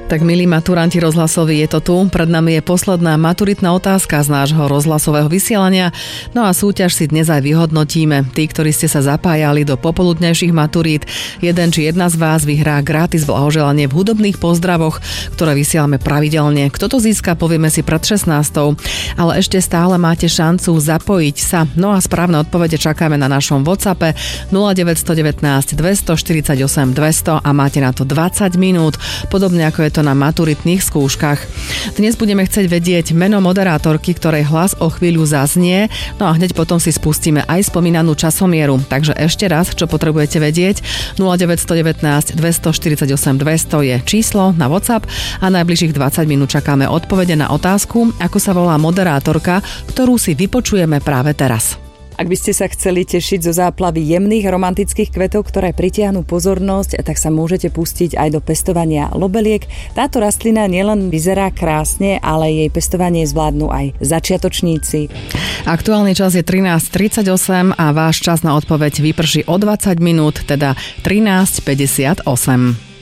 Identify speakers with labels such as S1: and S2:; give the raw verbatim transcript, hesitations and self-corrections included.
S1: Tak milí maturanti rozhlasoví, je to tu. Pred nami je posledná maturitná otázka z nášho rozhlasového vysielania. No a súťaž si dnes aj vyhodnotíme. Tí, ktorí ste sa zapájali do popoludnejších maturít, jeden či jedna z vás vyhrá gratis blahoželanie v hudobných pozdravoch, ktoré vysielame pravidelne. Kto to získa, povieme si pred šestnástou. Ale ešte stále máte šancu zapojiť sa. No a správne odpovede čakáme na našom WhatsAppe nula deväť jedna deväť, dvestoštyridsaťosem, dvesto a máte na to dvadsať minút, podobne ako je to na maturitných skúškach. Dnes budeme chcieť vedieť meno moderátorky, ktorej hlas o chvíľu zaznie, no a hneď potom si spustíme aj spomínanú časomieru. Takže ešte raz, čo potrebujete vedieť, nula deväť jedna deväť, dvestoštyridsaťosem, dvesto je číslo na WhatsApp a najbližších dvadsať minút čakáme odpovede na otázku, ako sa volá moderátorka, ktorú si vypočujeme práve teraz.
S2: Ak by ste sa chceli tešiť zo záplavy jemných romantických kvetov, ktoré pritiahnu pozornosť, tak sa môžete pustiť aj do pestovania lobeliek. Táto rastlina nielen vyzerá krásne, ale jej pestovanie zvládnu aj začiatočníci.
S1: Aktuálny čas je trinásť tridsaťosem a váš čas na odpoveď vyprší o dvadsať minút, teda trinásť päťdesiatosem.